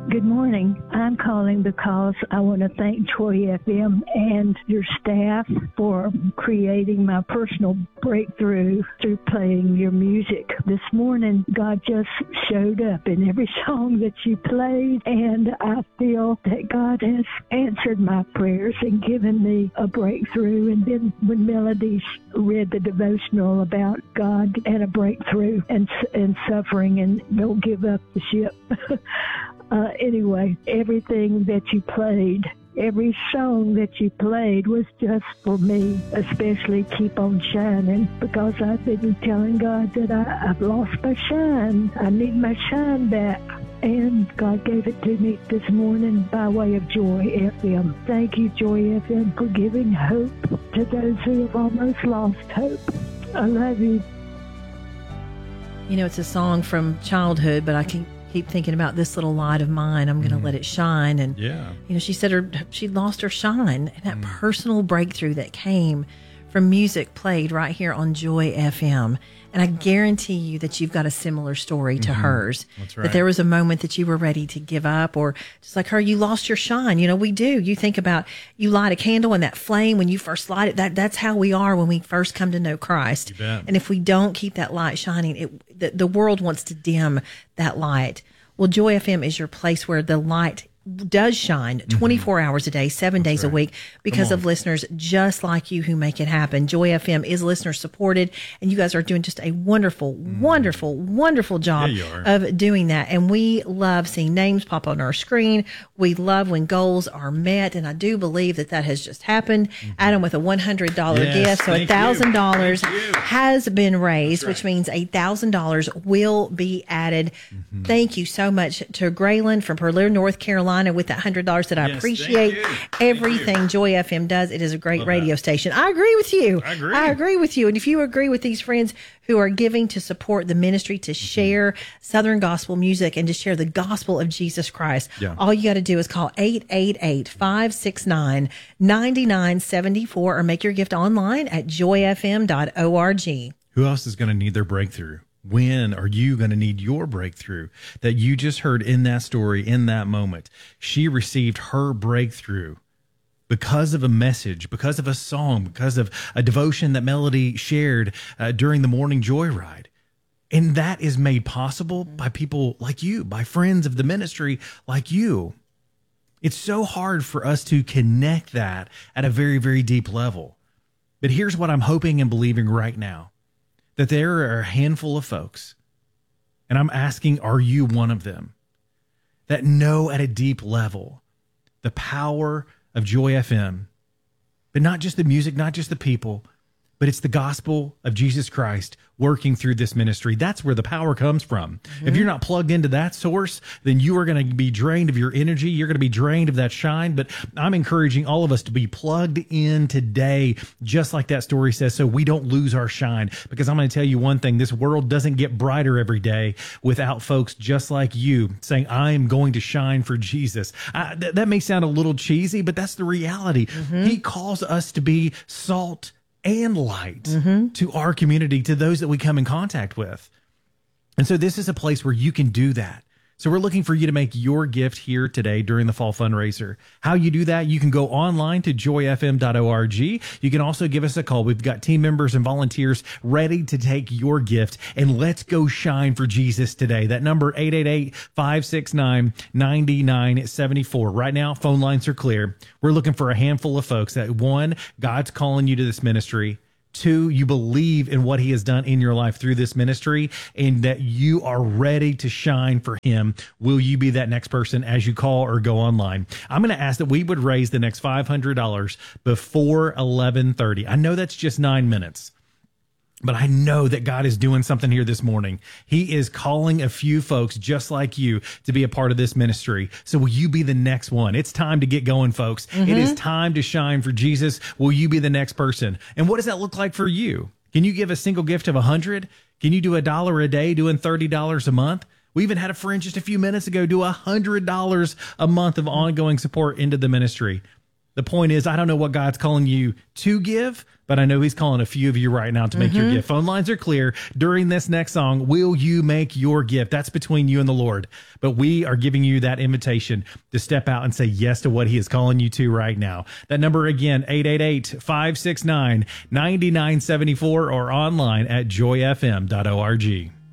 Good morning. I'm calling because I want to thank Joy FM and your staff for creating my personal breakthrough through playing your music. This morning, God just showed up in every song that you played, and I feel that God has answered my prayers and given me a breakthrough. And then when Melody read the devotional about God and a breakthrough and suffering and don't give up the ship. Anyway, everything that you played, every song that you played was just for me, especially Keep On Shining, because I've been telling God that I've lost my shine. I need my shine back. And God gave it to me this morning by way of Joy FM. Thank you, Joy FM, for giving hope to those who have almost lost hope. I love you. You know, it's a song from childhood, but I keep thinking about this little light of mine. I'm going to let it shine. And, you know, she said she lost her shine, and that personal breakthrough that came from music played right here on Joy FM. And I guarantee you that you've got a similar story to hers. That's right. That there was a moment that you were ready to give up, or just like her, you lost your shine. You know, we do. You think about, you light a candle and that flame when you first light it, that's how we are when we first come to know Christ. And if we don't keep that light shining, the world wants to dim that light. Well, Joy FM is your place where the light does shine 24 hours a day, 7 days a week, because of listeners just like you who make it happen. Joy FM is listener supported, and you guys are doing just a wonderful, wonderful job of doing that. And we love seeing names pop on our screen. We love when goals are met, and I do believe that has just happened. Adam with a $100 gift, so $1,000 has been raised, which means $1,000 will be added. Thank you so much to Graylin from Purlear, North Carolina, with that $100 that I appreciate everything Joy FM does. It is a great radio station. I agree with you. I agree with you. And if you agree with these friends who are giving to support the ministry, to share Southern gospel music and to share the gospel of Jesus Christ, all you got to do is call 888-569-9974 or make your gift online at joyfm.org. Who else is going to need their breakthrough? When are you going to need your breakthrough that you just heard in that story, in that moment? She received her breakthrough because of a message, because of a song, because of a devotion that Melody shared during the morning joyride. And that is made possible by people like you, by friends of the ministry like you. It's so hard for us to connect that at a very, very deep level. But here's what I'm hoping and believing right now. That there are a handful of folks, and I'm asking, are you one of them, that know at a deep level the power of Joy FM, but not just the music, not just the people, but it's the gospel of Jesus Christ working through this ministry. That's where the power comes from. If you're not plugged into that source, then you are going to be drained of your energy. You're going to be drained of that shine. But I'm encouraging all of us to be plugged in today, just like that story says, so we don't lose our shine. Because I'm going to tell you one thing, this world doesn't get brighter every day without folks just like you saying, I am going to shine for Jesus. That may sound a little cheesy, but that's the reality. He calls us to be salt and light to our community, to those that we come in contact with. And so this is a place where you can do that. So we're looking for you to make your gift here today during the fall fundraiser. How you do that, you can go online to joyfm.org. You can also give us a call. We've got team members and volunteers ready to take your gift, and let's go shine for Jesus today. That number, 888-569-9974. Right now, phone lines are clear. We're looking for a handful of folks that, one, God's calling you to this ministry. Two, you believe in what he has done in your life through this ministry and that you are ready to shine for him. Will you be that next person as you call or go online? I'm going to ask that we would raise the next $500 before 11:30. I know that's just 9 minutes. But I know that God is doing something here this morning. He is calling a few folks just like you to be a part of this ministry. So will you be the next one? It's time to get going, folks. It is time to shine for Jesus. Will you be the next person? And what does that look like for you? Can you give a single gift of $100? Can you do $1 a day, doing $30 a month? We even had a friend just a few minutes ago do $100 a month of ongoing support into the ministry. The point is, I don't know what God's calling you to give, but I know he's calling a few of you right now to make your gift. Phone lines are clear. During this next song, will you make your gift? That's between you and the Lord. But we are giving you that invitation to step out and say yes to what he is calling you to right now. That number again, 888-569-9974 or online at joyfm.org.